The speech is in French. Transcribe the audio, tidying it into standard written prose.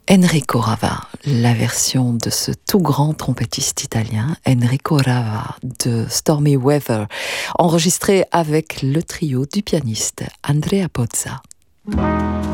Enrico Rava, la version de ce tout grand trompettiste italien, Enrico Rava, de Stormy Weather, enregistré avec le trio du pianiste Andrea Pozza.